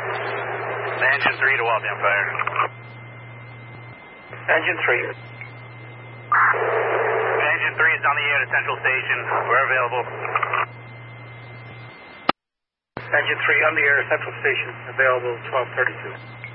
Engine 3 to Waltham Fire. Engine 3. Engine 3 is on the air to Central Station. We're available. Engine 3 on the air, Central Station, available 1232.